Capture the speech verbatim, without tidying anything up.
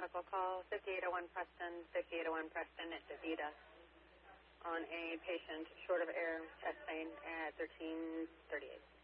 medical call, fifty-eight oh one Preston, fifty-eight oh one Preston at DaVita on a patient short of air chest pain at thirteen thirty-eight.